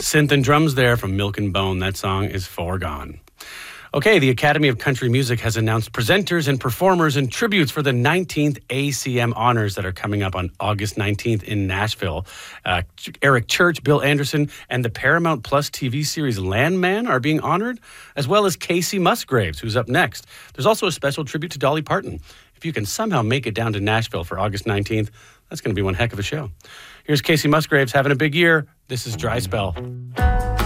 synth and drums there from Milk and Bone. That song is Foregone. Okay, the Academy of Country Music has announced presenters and performers and tributes for the 19th ACM Honors that are coming up on August 19th in Nashville. Eric Church, Bill Anderson, and the Paramount Plus TV series Landman are being honored, as well as Casey Musgraves, who's up next. There's also a special tribute to Dolly Parton. If you can somehow make it down to Nashville for August 19th, that's going to be one heck of a show. Here's Casey Musgraves having a big year. This is Dry Spell.